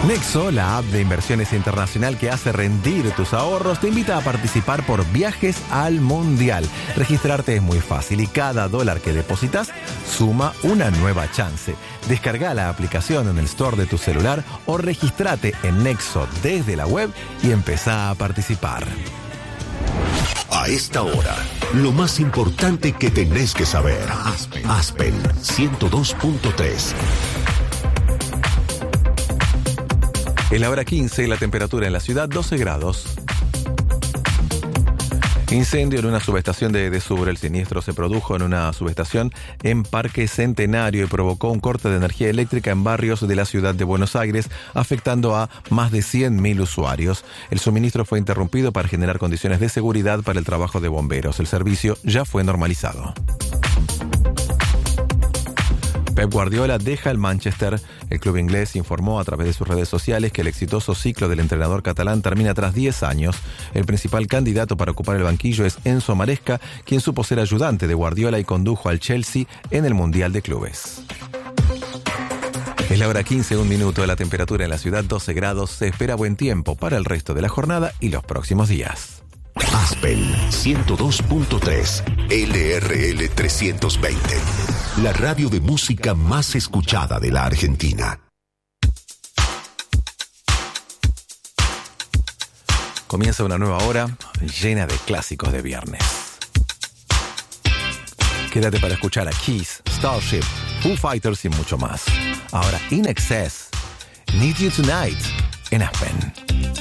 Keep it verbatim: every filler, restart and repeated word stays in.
Nexo, la app de inversiones internacional que hace rendir tus ahorros, te invita a participar por viajes al mundial. Registrarte es muy fácil y cada dólar que depositas suma una nueva chance. Descarga la aplicación en el store de tu celular o regístrate en Nexo desde la web y empezá a participar. A esta hora, lo más importante que tenés que saber. Aspen, Aspen ciento dos punto tres. Es la hora quince y la temperatura en la ciudad doce grados. Incendio en una subestación de Edesur. El siniestro se produjo en una subestación en Parque Centenario y provocó un corte de energía eléctrica en barrios de la ciudad de Buenos Aires, afectando a más de cien mil usuarios. El suministro fue interrumpido para generar condiciones de seguridad para el trabajo de bomberos. El servicio ya fue normalizado. Pep Guardiola deja el Manchester. El club inglés informó a través de sus redes sociales que el exitoso ciclo del entrenador catalán termina tras diez años. El principal candidato para ocupar el banquillo es Enzo Maresca, quien supo ser ayudante de Guardiola y condujo al Chelsea en el Mundial de Clubes. Es la hora quince, un minuto. La temperatura en la ciudad doce grados. Se espera buen tiempo para el resto de la jornada y los próximos días. Aspen ciento dos punto tres, L R L trescientos veinte, la radio de música más escuchada de la Argentina. Comienza una nueva hora llena de clásicos de viernes. Quédate para escuchar a Kiss, Starship, Foo Fighters y mucho más. Ahora, In Excess, Need You Tonight, en Aspen.